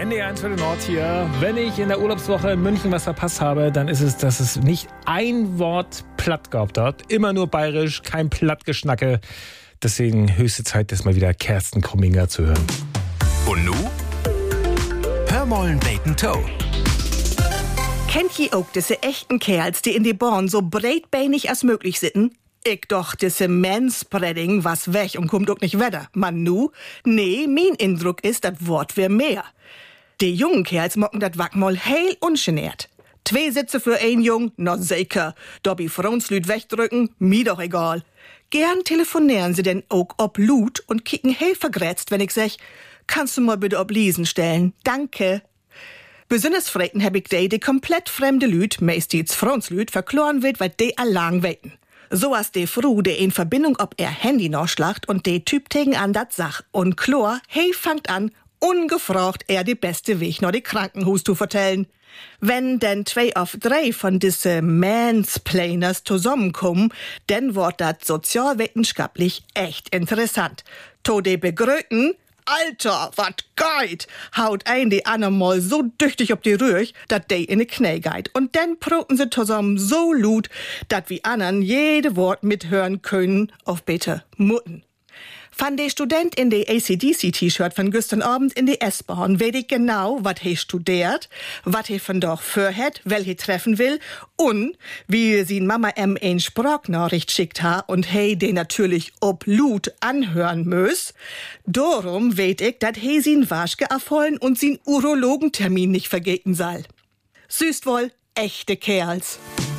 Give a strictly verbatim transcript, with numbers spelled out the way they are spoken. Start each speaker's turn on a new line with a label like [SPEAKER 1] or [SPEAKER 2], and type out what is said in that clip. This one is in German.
[SPEAKER 1] N D R eins für den Nord hier. Wenn ich in der Urlaubswoche in München was verpasst habe, dann ist es, dass es nicht ein Wort platt gab dort. Immer nur bayerisch, kein Plattgeschnacke. Deswegen höchste Zeit, das mal wieder Kersten Krumminger zu hören.
[SPEAKER 2] Und nu? Hör mollen Bacon Toe.
[SPEAKER 3] Kennt ihr auch diese echten Kerls, die in die Born so breitbeinig als möglich sitten? Ich doch, diese Manspreading was weg und kommt auch nicht weiter. Man nu? Nee, mein Eindruck ist, das Wort wär mehr. Die jungen Kerls mocken dat Wackmoll heil ungenährt. Zwei Sitze für ein Jung, na sicher. Dobby Frauenslüd wegdrücken, mir doch egal. Gern telefonieren sie denn auch ob Lut und kicken heil vergrätzt, wenn ich sag, kannst du mal bitte ob Liesen stellen? Danke. Besonders freten hab ich die, die komplett fremde Lüd, meist die Frauenslüd, verkloren wird, weil die allang weiten. So as de Fru, de in Verbindung ob er Handy nachschlacht und de Typ tegen an dat Sach. Und Chlor, hey, fangt an, ungefragt er de beste Weg noch de Krankenhus zu vertellen. Wenn denn zwei auf drei von diese Mansplainers zusammenkommen, dann wird dat sozialwissenschaftlich echt interessant. To de begröten, Alter, wat geht, haut ein die Animal so düchtig ob die Rührch, dat de in de Knä geht. Und dann proten sie zusammen so lut, dat wie andern jede Wort mithören können auf bitte Mutten. Van de Student in de A C D C-T-Shirt von gestern Abend in de S-Bahn weet ich genau, wat he studiert, wat he von doch vorhat, wel he treffen will und wie sie Mama M ein Sprachnachricht schickt ha und he den natürlich ob Lut anhören muss. Darum weet ich, dat he sin Waschke erfollen und sin Urologentermin nicht vergeten soll. Süßt wohl, echte Kerls.